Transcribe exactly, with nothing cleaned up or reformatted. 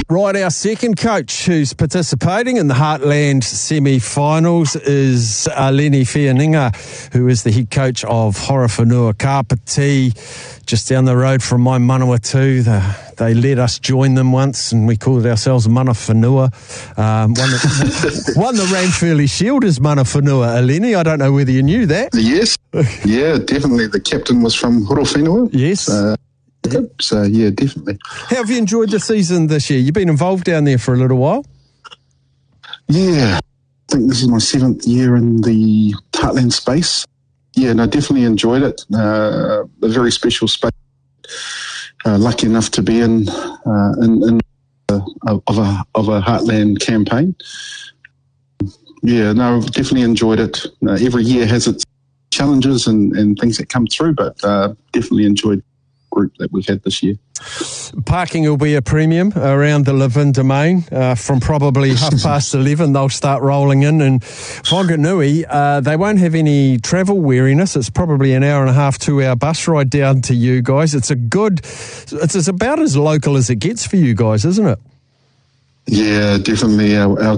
Right, our second coach who's participating in the Heartland semi-finals is Aleni Fianinga, who is the head coach of Horowhenua Kapiti, just down the road from my Manawatu. The, they let us join them once and we called ourselves Manawhenua. Um, one, that, one the Ranfurly Shield is Manawhenua, Aleni. I don't know whether you knew that. Yes, yeah, definitely. The captain was from Horowhenua. Yes. Uh, So, yeah, definitely. How have you enjoyed the season this year? You've been involved down there for a little while. Yeah, I think this is my seventh year in the Heartland space. Yeah, no, definitely enjoyed it. Uh, a very special space. Uh, lucky enough to be in uh, in, in uh, of a of a Heartland campaign. Yeah, no, definitely enjoyed it. Uh, every year has its challenges and, and things that come through, but uh, definitely enjoyed group that we've had this year. Parking will be a premium around the Levin domain. Uh, from probably half past eleven, they'll start rolling in. And Whanganui, uh, they won't have any travel weariness. It's probably an hour and a half, two hour bus ride down to you guys. It's a good, it's, it's about as local as it gets for you guys, isn't it? Yeah, definitely. Our, our